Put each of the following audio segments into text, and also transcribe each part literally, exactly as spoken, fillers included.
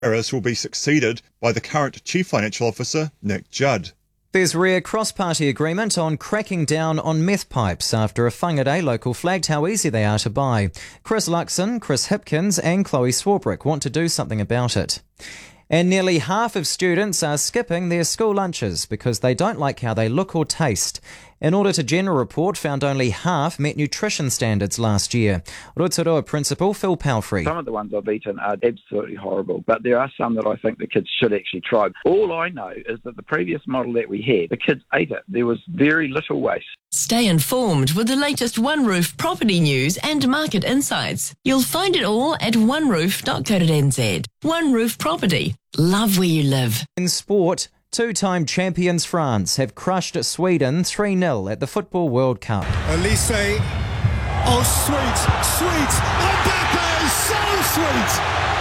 Harris will be succeeded by the current Chief Financial Officer, Nick Judd. There's rare cross-party agreement on cracking down on meth pipes after a Whangarei local flagged how easy they are to buy. Chris Luxon, Chris Hipkins and Chloe Swarbrick want to do something about it. And nearly half of students are skipping their school lunches because they don't like how they look or taste. An Auditor General report found only half met nutrition standards last year. Rotorua Principal Phil Palfrey. Some of the ones I've eaten are absolutely horrible, but there are some that I think the kids should actually try. All I know is that the previous model that we had, the kids ate it. There was very little waste. Stay informed with the latest One Roof property news and market insights. You'll find it all at one roof dot co dot n z. One Roof Property. Love where you live. In sport, two-time champions France have crushed Sweden three nil at the Football World Cup. Elise, oh sweet, sweet, Mbappe, so sweet!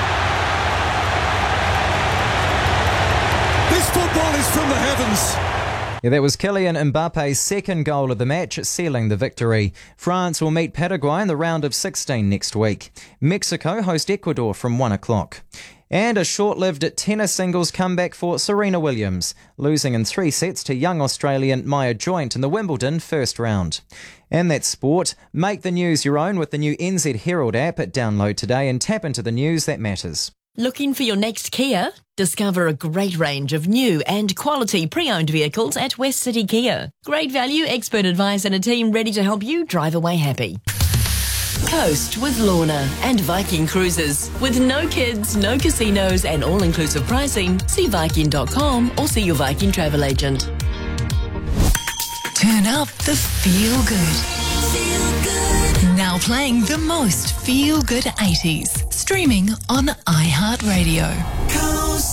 This football is from the heavens. Yeah, that was Kylian Mbappe's second goal of the match, sealing the victory. France will meet Paraguay in the round of sixteen next week. Mexico host Ecuador from one o'clock. And a short-lived tennis singles comeback for Serena Williams, losing in three sets to young Australian Maya Joint in the Wimbledon first round. And that's sport. Make the news your own with the new N Z Herald app. Download today and tap into the news that matters. Looking for your next Kia? Discover a great range of new and quality pre-owned vehicles at West City Kia. Great value, expert advice and a team ready to help you drive away happy. Coast with Lorna and Viking Cruises. With no kids, no casinos and all-inclusive pricing, see Viking dot com or see your Viking travel agent. Turn up the feel good. Feel good. Now playing the most feel good eighties. Streaming on iHeartRadio.